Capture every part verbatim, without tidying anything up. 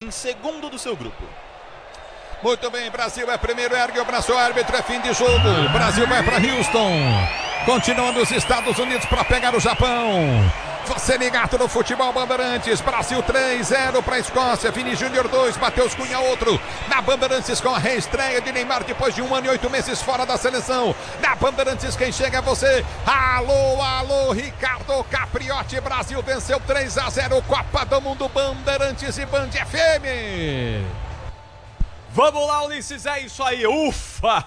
em segundo do seu grupo. Muito bem, Brasil é primeiro, ergue o braço, árbitro, é fim de jogo. Brasil vai para Houston. Continuando os Estados Unidos para pegar o Japão. Você ligado no Futebol Bandeirantes. Brasil três a zero para a Escócia. Vini Júnior dois, Matheus Cunha outro. Na Bandeirantes com a reestreia de Neymar depois de um ano e oito meses fora da seleção. Na Bandeirantes quem chega é você. Alô, alô, Ricardo Capriotti. Brasil venceu três a zero. Copa do Mundo, Bandeirantes e Band F M. Vamos lá, Ulisses, é isso aí. Ufa!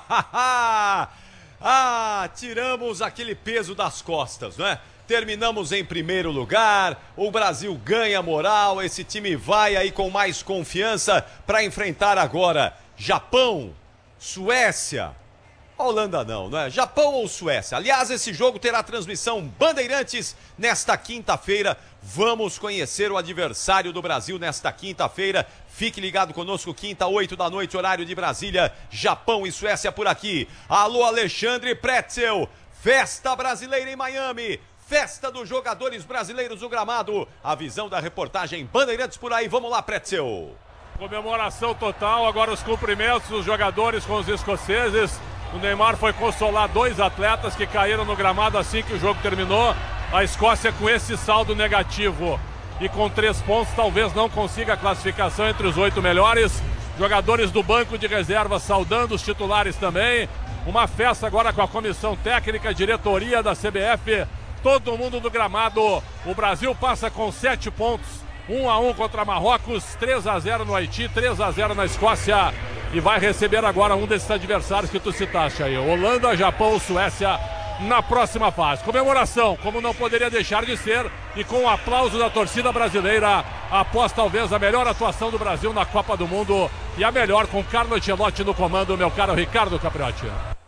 Ah, tiramos aquele peso das costas, não é? Terminamos em primeiro lugar, o Brasil ganha moral, esse time vai aí com mais confiança para enfrentar agora Japão, Suécia, Holanda não, não é? Japão ou Suécia. Aliás, esse jogo terá transmissão Bandeirantes nesta quinta-feira. Vamos conhecer o adversário do Brasil nesta quinta-feira. Fique ligado conosco, quinta, oito da noite, horário de Brasília. Japão e Suécia por aqui. Alô, Alexandre Pretzel. Festa brasileira em Miami. Festa dos jogadores brasileiros do gramado. A visão da reportagem Bandeirantes por aí. Vamos lá, Pretzel. Comemoração total, agora os cumprimentos dos jogadores com os escoceses. O Neymar foi consolar dois atletas que caíram no gramado assim que o jogo terminou. A Escócia com esse saldo negativo e com três pontos talvez não consiga a classificação entre os oito melhores. Jogadores do banco de reserva saudando os titulares também. Uma festa agora com a comissão técnica, diretoria da C B F, todo mundo do gramado. O Brasil passa com sete pontos, um a um contra Marrocos, três a zero no Haiti, três a zero na Escócia. E vai receber agora um desses adversários que tu citaste aí, Holanda, Japão, Suécia, na próxima fase. Comemoração, como não poderia deixar de ser, e com o aplauso da torcida brasileira, após talvez a melhor atuação do Brasil na Copa do Mundo, e a melhor com Carlo Ancelotti no comando, meu caro Ricardo Capriotti.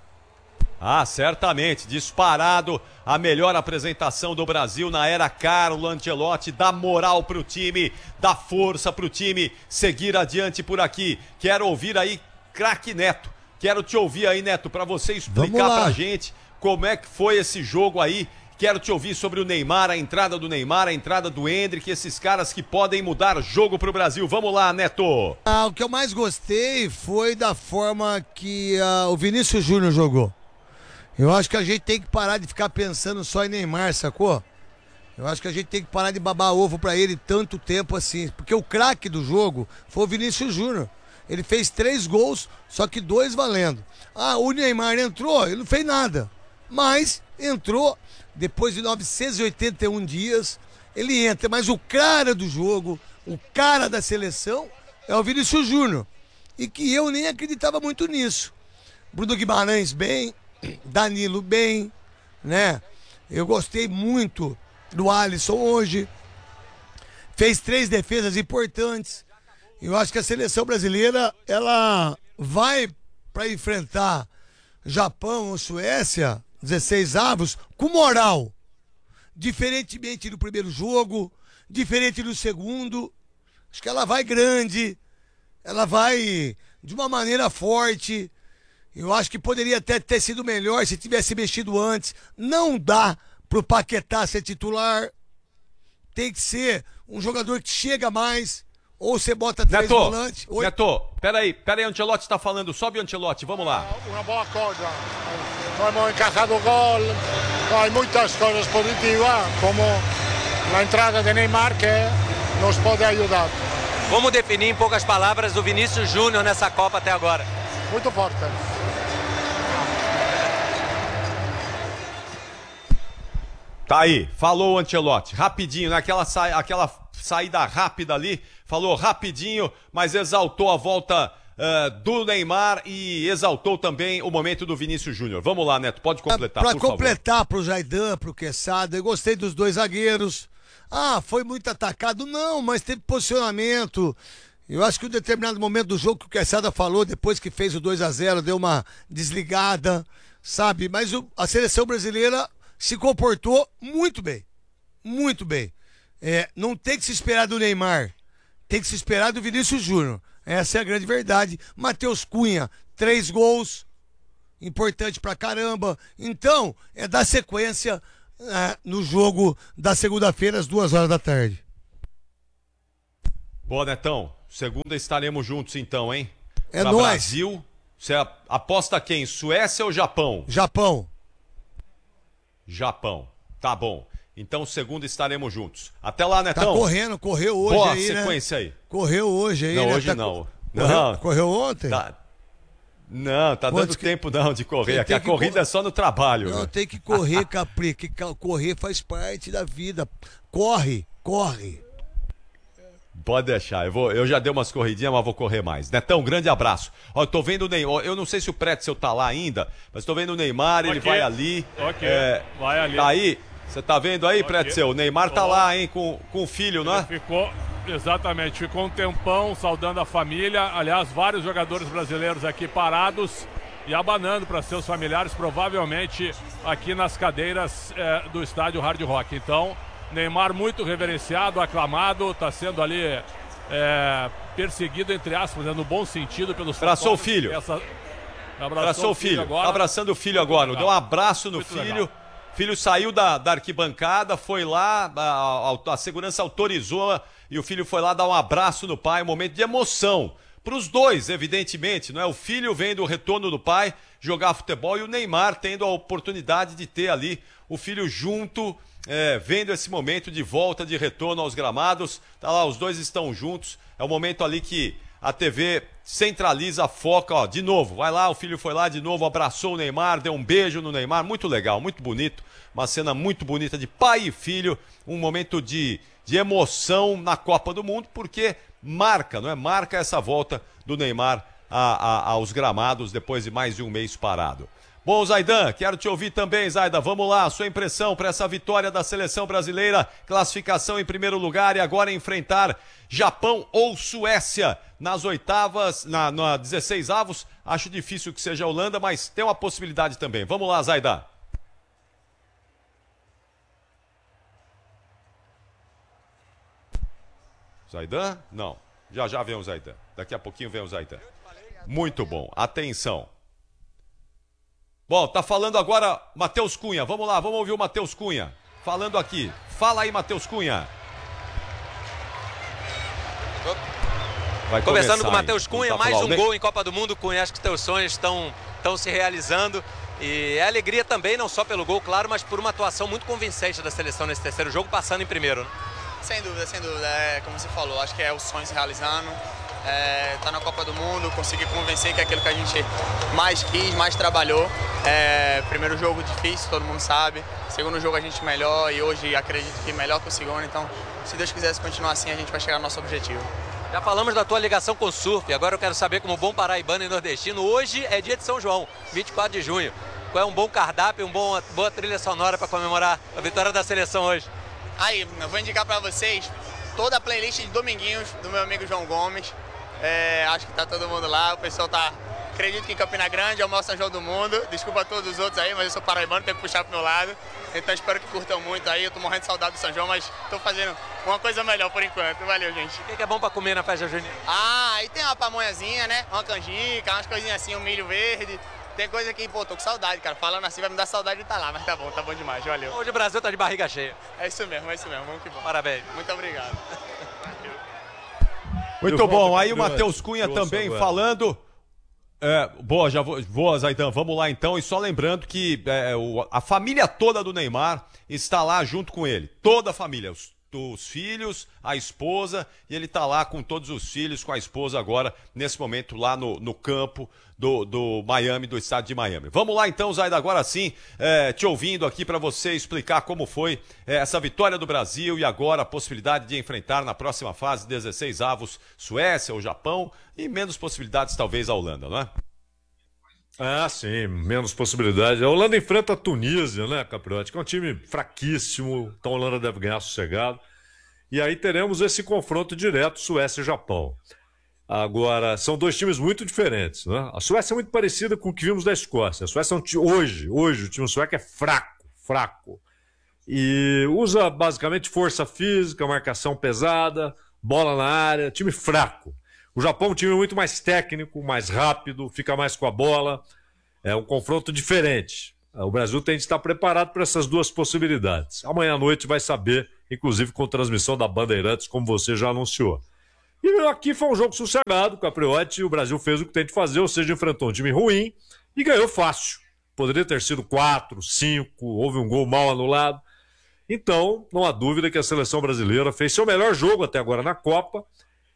Ah, certamente, disparado a melhor apresentação do Brasil na era Carlo Ancelotti, dá moral pro time, dá força pro time seguir adiante por aqui. Quero ouvir aí, craque Neto, quero te ouvir aí, Neto, pra você explicar pra gente como é que foi esse jogo aí. Quero te ouvir sobre o Neymar, a entrada do Neymar, a entrada do Endrick, esses caras que podem mudar jogo pro Brasil. Vamos lá, Neto. Ah, o que eu mais gostei foi da forma que uh, o Vinícius Júnior jogou. Eu acho que a gente tem que parar de ficar pensando só em Neymar, sacou? Eu acho que a gente tem que parar de babar ovo pra ele tanto tempo assim. Porque o craque do jogo foi o Vinícius Júnior. Ele fez três gols, só que dois valendo. Ah, o Neymar entrou, ele não fez nada. Mas entrou, depois de novecentos e oitenta e um dias, ele entra. Mas o cara do jogo, o cara da seleção, é o Vinícius Júnior. E que eu nem acreditava muito nisso. Bruno Guimarães bem, Danilo bem, né? Eu gostei muito do Alisson hoje. Fez três defesas importantes. Eu acho que a seleção brasileira, ela vai para enfrentar Japão ou Suécia, dezesseis avos, com moral. Diferentemente do primeiro jogo, diferente do segundo. Acho que ela vai grande, ela vai de uma maneira forte. Eu acho que poderia até ter sido melhor se tivesse mexido antes. Não dá pro Paquetá ser titular. Tem que ser um jogador que chega mais. Ou você bota três Neto, volantes. Oi? Neto, peraí, peraí, Ancelotti tá falando. Sobe o Ancelotti, vamos lá. Uma boa coisa. Não hemos encajado gol. Há muitas coisas positivas, como a entrada de Neymar, que nos pode ajudar. Como definir em poucas palavras o Vinícius Júnior nessa Copa até agora? Muito forte. Tá aí, falou o Ancelotti, rapidinho, naquela sa... aquela saída rápida ali, falou rapidinho, mas exaltou a volta uh, do Neymar e exaltou também o momento do Vinícius Júnior. Vamos lá, Neto, pode completar, Pra por favor. completar pro Zaidan, pro Quesada, eu gostei dos dois zagueiros. Ah, foi muito atacado? Não, mas teve posicionamento. Eu acho que em um determinado momento do jogo que o Quesada falou, depois que fez o dois a zero, deu uma desligada, sabe? Mas o, a seleção brasileira se comportou muito bem, muito bem. É, não tem que se esperar do Neymar, tem que se esperar do Vinícius Júnior. Essa é a grande verdade. Matheus Cunha, três gols, importante pra caramba. Então, é dar sequência é, no jogo da segunda-feira, às duas horas da tarde. Boa, Netão. Segunda estaremos juntos então, hein? É pra nóis. Brasil, você aposta quem? Suécia ou Japão? Japão. Japão. Tá bom. Então, segunda estaremos juntos. Até lá, Tá Netão. correndo, correu hoje Boa aí, né? sequência aí. Correu hoje aí, Não, né? hoje Tá não. co- Correu, Não. correu ontem? Tá. Não, tá Quantos dando que- tempo não de correr. Tem- Aqui tem a que corrida cor- é só no trabalho. Não, né? tem que correr, Capri, que ca- correr faz parte da vida. Corre, corre. Pode deixar, eu, vou, eu já dei umas corridinhas, mas vou correr mais. Netão, um grande abraço. Ó, eu tô vendo o Neymar, eu não sei se o Pretzel tá lá ainda, mas tô vendo o Neymar, ele Ok. vai ali. Ok, é, vai ali. Tá aí? Você tá vendo aí, Ok. Pretzel? O Neymar tá Tô. lá, hein, com, com o filho, não é? Ele ficou, exatamente, ficou um tempão saudando a família. Aliás, vários jogadores brasileiros aqui parados e abanando para seus familiares, provavelmente aqui nas cadeiras eh, do estádio Hard Rock. Então, Neymar muito reverenciado, aclamado, está sendo ali eh, perseguido, entre aspas, né, no bom sentido pelos Abraçou o fotógrafos. filho. Essa... Abraçou o filho, agora. tá abraçando o filho agora, Muito deu um legal. abraço no Muito filho. legal. Filho saiu da, da arquibancada, foi lá, a, a, a segurança autorizou e o filho foi lá dar um abraço no pai, um momento de emoção. Para os dois, evidentemente, não é? O filho vendo o retorno do pai jogar futebol e o Neymar tendo a oportunidade de ter ali o filho junto, é, vendo esse momento de volta, de retorno aos gramados. Tá lá, os dois estão juntos. É o momento ali que a T V centraliza, foca, ó, de novo, vai lá, o filho foi lá de novo, abraçou o Neymar, deu um beijo no Neymar, muito legal, muito bonito, uma cena muito bonita de pai e filho, um momento de, de emoção na Copa do Mundo, porque marca, não é? Marca essa volta do Neymar a, a, aos gramados depois de mais de um mês parado. Bom, Zaidan, quero te ouvir também, Zaidan. Vamos lá, sua impressão para essa vitória da seleção brasileira, classificação em primeiro lugar e agora enfrentar Japão ou Suécia nas oitavas, na, na dezesseis avos. Acho difícil que seja a Holanda, mas tem uma possibilidade também. Vamos lá, Zaidan. Zaidan? Não. Já já vem o Zaidan. Daqui a pouquinho vem o Zaidan. Muito bom. Atenção. Bom, tá falando agora Matheus Cunha. Vamos lá, vamos ouvir o Matheus Cunha. Falando aqui. Fala aí, Matheus Cunha. Vai Começando começar, com o Matheus hein? Cunha, Tá mais falando, um né? gol em Copa do Mundo. Cunha, acho que teus sonhos estão, estão se realizando. E é alegria também, não só pelo gol, claro, mas por uma atuação muito convincente da seleção nesse terceiro jogo, passando em primeiro, né? Sem dúvida, sem dúvida. É, como você falou, acho que é o sonho se realizando. É, tá na Copa do Mundo, conseguir convencer que é aquilo que a gente mais quis, mais trabalhou. É, primeiro jogo difícil, todo mundo sabe. Segundo jogo a gente melhor e hoje acredito que melhor que o segundo. Então, se Deus quisesse continuar assim, a gente vai chegar ao nosso objetivo. Já falamos da tua ligação com o surf, agora eu quero saber, como bom paraibano e nordestino, hoje é dia de São João, vinte e quatro de junho. Qual é um bom cardápio, uma bom, boa trilha sonora para comemorar a vitória da seleção hoje? Aí, eu vou indicar para vocês toda a playlist de Dominguinhos do meu amigo João Gomes. É, acho que tá todo mundo lá, o pessoal tá, acredito que em Campina Grande é o maior São João do mundo. Desculpa a todos os outros aí, mas eu sou paraibano, tenho que puxar pro meu lado. Então espero que curtam muito aí, eu tô morrendo de saudade do São João, mas tô fazendo uma coisa melhor por enquanto. Valeu, gente. O que é bom para comer na festa junina? Ah, aí tem uma pamonhazinha, né? Uma canjica, umas coisinhas assim, um milho verde. Tem coisa que, pô, tô com saudade, cara. Falando assim vai me dar saudade de estar lá, mas tá bom, tá bom demais, valeu. Hoje o Brasil tá de barriga cheia. É isso mesmo, é isso mesmo, vamos que vamos. Parabéns. Muito obrigado. Muito bom. Aí o Matheus Cunha também falando. É, boa, já vou, boa, Zaidan, vamos lá então. E só lembrando que é, o, a família toda do Neymar está lá junto com ele. Toda a família, os, os filhos, a esposa, e ele está lá com todos os filhos, com a esposa agora, nesse momento, lá no, no campo do, do Miami, do estado de Miami. Vamos lá então, Zaidan, agora sim, é, te ouvindo aqui para você explicar como foi é, essa vitória do Brasil e agora a possibilidade de enfrentar na próxima fase, dezesseis avos, Suécia ou Japão, e menos possibilidades talvez a Holanda, não é? Ah, sim, menos possibilidade. A Holanda enfrenta a Tunísia, né, Capriotti? Que é um time fraquíssimo, então a Holanda deve ganhar sossegado. E aí teremos esse confronto direto Suécia e Japão. Agora, são dois times muito diferentes, né? A Suécia é muito parecida com o que vimos da Escócia. A Suécia é um time, hoje, hoje, o time sueco é fraco, fraco. E usa basicamente força física, marcação pesada, bola na área, time fraco. O Japão é um time muito mais técnico, mais rápido, fica mais com a bola. É um confronto diferente. O Brasil tem de estar preparado para essas duas possibilidades. Amanhã à noite vai saber, inclusive com transmissão da Bandeirantes, como você já anunciou. E aqui foi um jogo sossegado, Capriotti, o Brasil fez o que tem de fazer, ou seja, enfrentou um time ruim e ganhou fácil. Poderia ter sido quatro, cinco, houve um gol mal anulado. Então, não há dúvida que a seleção brasileira fez seu melhor jogo até agora na Copa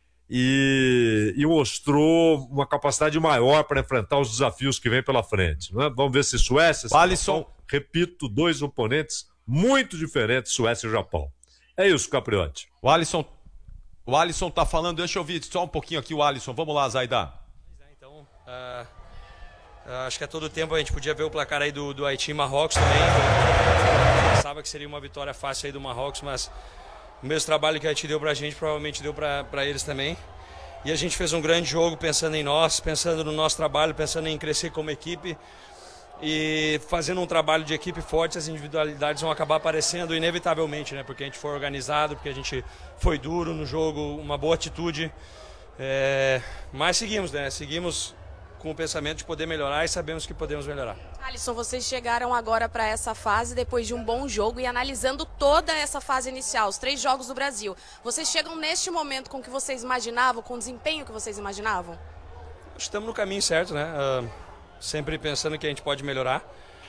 e, e mostrou uma capacidade maior para enfrentar os desafios que vêm pela frente. Né? Vamos ver se Suécia... Alisson. Japão, repito, dois oponentes muito diferentes, Suécia e Japão. É isso, Capriotti. O Alisson, o Alisson tá falando, deixa eu ouvir só um pouquinho aqui o Alisson. Vamos lá, Zaidan. Então, uh, uh, acho que a todo tempo a gente podia ver o placar aí do, do Haiti e Marrocos também. Pensava que seria uma vitória fácil aí do Marrocos, mas o mesmo trabalho que a Haiti deu pra gente, provavelmente deu pra, pra eles também. E a gente fez um grande jogo pensando em nós, pensando no nosso trabalho, pensando em crescer como equipe. E fazendo um trabalho de equipe forte, as individualidades vão acabar aparecendo inevitavelmente, né? Porque a gente foi organizado, porque a gente foi duro no jogo, uma boa atitude. É... Mas seguimos, né? Seguimos com o pensamento de poder melhorar e sabemos que podemos melhorar. Alisson, vocês chegaram agora para essa fase depois de um bom jogo e analisando toda essa fase inicial, os três jogos do Brasil. Vocês chegam neste momento com o que vocês imaginavam, com o desempenho que vocês imaginavam? Estamos no caminho certo, né? Uh... Sempre pensando que a gente pode melhorar,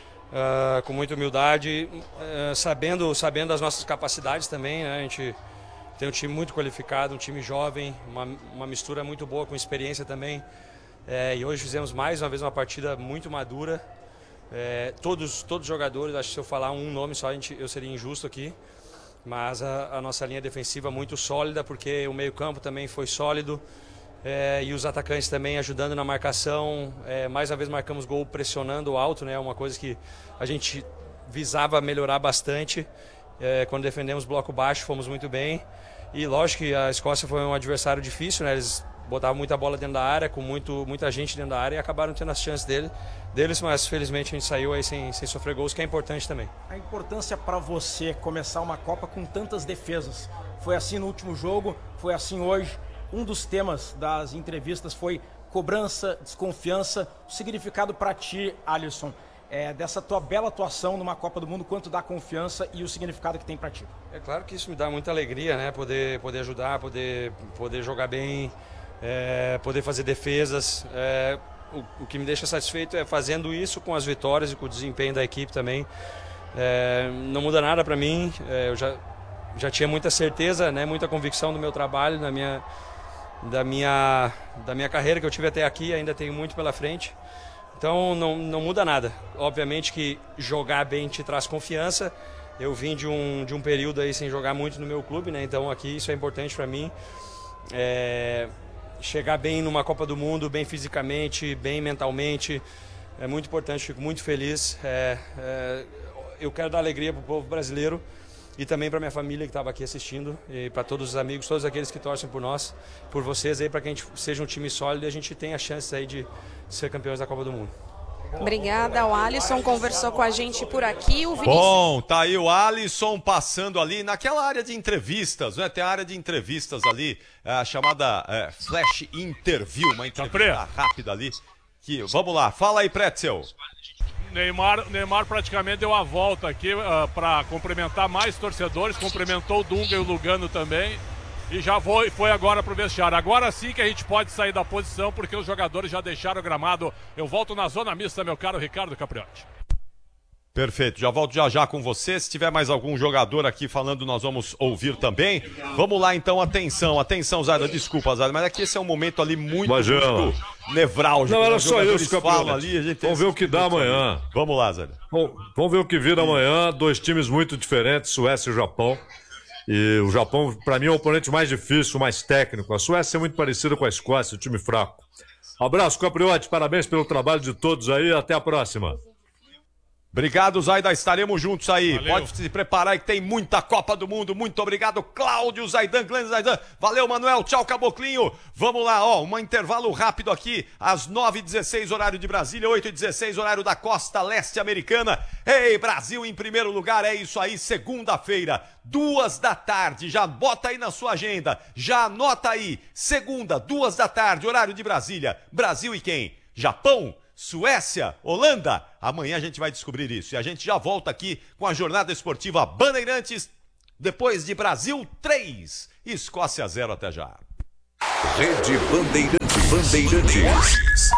uh, com muita humildade, uh, sabendo, sabendo as nossas capacidades também, né? A gente tem um time muito qualificado, um time jovem, uma, uma mistura muito boa com experiência também. É, e hoje fizemos mais uma vez uma partida muito madura. É, todos, todos os jogadores, acho que se eu falar um nome só, a gente, eu seria injusto aqui. Mas a, a nossa linha defensiva muito sólida, porque o meio-campo também foi sólido. É, e os atacantes também ajudando na marcação. É, mais uma vez marcamos gol pressionando alto, né? Uma coisa que a gente visava melhorar bastante. É, quando defendemos bloco baixo, fomos muito bem. E lógico que a Escócia foi um adversário difícil, né? Eles botavam muita bola dentro da área, com muito, muita gente dentro da área e acabaram tendo as chances dele, deles, mas felizmente a gente saiu aí sem, sem sofrer gols, que é importante também. A importância para você começar uma Copa com tantas defesas. Foi assim no último jogo, foi assim hoje. Um dos temas das entrevistas foi cobrança, desconfiança. O significado para ti, Alisson, é, dessa tua bela atuação numa Copa do Mundo, quanto dá confiança e o significado que tem para ti? É claro que isso me dá muita alegria, né? Poder, poder ajudar, poder, poder jogar bem, é, poder fazer defesas. É, o, o que me deixa satisfeito é fazendo isso com as vitórias e com o desempenho da equipe também. É, não muda nada para mim. É, eu já, já tinha muita certeza, né? Muita convicção no meu trabalho, na minha... Da minha, da minha carreira que eu tive até aqui, ainda tenho muito pela frente. Então não, não muda nada. Obviamente que jogar bem te traz confiança. Eu vim de um, de um período aí sem jogar muito no meu clube, né? Então aqui isso é importante para mim. É, chegar bem numa Copa do Mundo, bem fisicamente, bem mentalmente, é muito importante, fico muito feliz. É, é, eu quero dar alegria para o povo brasileiro. E também para minha família que estava aqui assistindo, e para todos os amigos, todos aqueles que torcem por nós, por vocês aí, para que a gente seja um time sólido e a gente tenha a chance aí de ser campeões da Copa do Mundo. Obrigada, o Alisson conversou com a gente por aqui. O Vinícius... Bom, tá aí o Alisson passando ali naquela área de entrevistas, né? Tem a área de entrevistas ali, a chamada é, Flash Interview, uma entrevista rápida ali. Que, vamos lá, fala aí, Pretzel. Neymar, Neymar praticamente deu a volta aqui uh, para cumprimentar mais torcedores, cumprimentou o Dunga e o Lugano também e já foi, foi agora para o vestiário. Agora sim que a gente pode sair da posição porque os jogadores já deixaram o gramado. Eu volto na zona mista, meu caro Ricardo Capriotti. Perfeito, já volto já já com você. Se tiver mais algum jogador aqui falando, nós vamos ouvir também. Vamos lá então, atenção, atenção, Zada, desculpa, Zada, mas aqui esse é um momento ali muito, muito nevrálgico. Não, era só isso, falam ali, a gente Vamos ver o que dá amanhã. Ali. Vamos lá, Zada. Bom, vamos ver o que vira amanhã. Dois times muito diferentes, Suécia e Japão. E o Japão, para mim, é o oponente mais difícil, mais técnico. A Suécia é muito parecida com a Escócia, o time fraco. Abraço, Capriotti, parabéns pelo trabalho de todos aí, até a próxima. Obrigado, Zaidan, estaremos juntos aí. Valeu. Pode se preparar aí que tem muita Copa do Mundo. Muito obrigado, Cláudio Zaidan, Glenn Zaidan. Valeu, Manuel. Tchau, Caboclinho. Vamos lá, ó, um intervalo rápido aqui, às nove e dezesseis, horário de Brasília, oito e dezesseis, horário da costa leste americana. Ei, Brasil em primeiro lugar, é isso aí, segunda-feira, duas da tarde. Já bota aí na sua agenda, já anota aí. Segunda, duas da tarde, horário de Brasília. Brasil e quem? Japão? Suécia, Holanda, amanhã a gente vai descobrir isso. E a gente já volta aqui com a jornada esportiva Bandeirantes, depois de Brasil três, Escócia zero, até já. Rede Bandeirantes. Bandeirantes.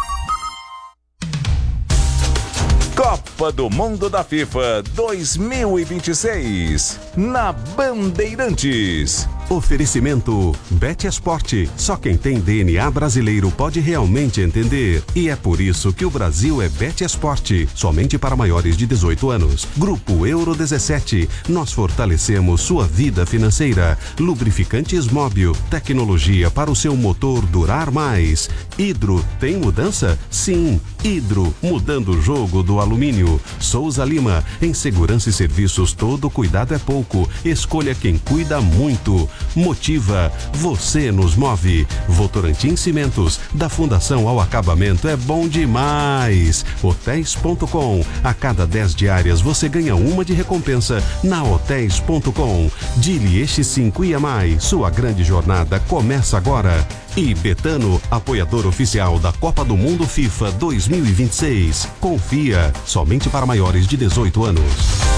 Copa do Mundo da FIFA dois mil e vinte e seis, na Bandeirantes. Oferecimento Bet Esporte. Só quem tem D N A brasileiro pode realmente entender. E é por isso que o Brasil é Bet Esporte, somente para maiores de dezoito anos. Grupo Euro dezessete. Nós fortalecemos sua vida financeira. Lubrificantes Móbil. Tecnologia para o seu motor durar mais. Hidro. Tem mudança? Sim. Hidro. Mudando o jogo do alumínio. Souza Lima. Em segurança e serviços, todo cuidado é pouco. Escolha quem cuida muito. Motiva, você nos move. Votorantim Cimentos, da fundação ao acabamento é bom demais. Hotéis ponto com, a cada dez diárias você ganha uma de recompensa na Hotéis ponto com. Dilieste cinco I A Mais, sua grande jornada começa agora. E Betano, apoiador oficial da Copa do Mundo FIFA dois mil e vinte e seis. Confia, somente para maiores de dezoito anos.